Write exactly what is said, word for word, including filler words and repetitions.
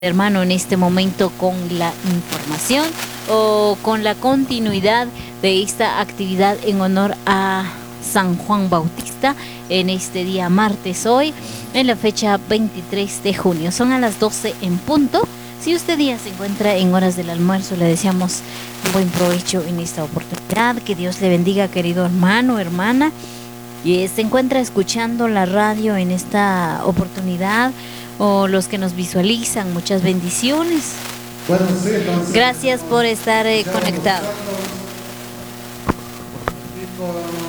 hermano, en este momento con la información o con la continuidad de esta actividad en honor a San Juan Bautista en este día martes hoy, en la fecha veintitrés de junio. Son a las doce en punto. Si usted ya se encuentra en horas del almuerzo, le deseamos buen provecho en esta oportunidad. Que Dios le bendiga, querido hermano, hermana. Y se encuentra escuchando la radio en esta oportunidad, o los que nos visualizan, muchas bendiciones. Bueno, sí, entonces, gracias por estar eh, conectado.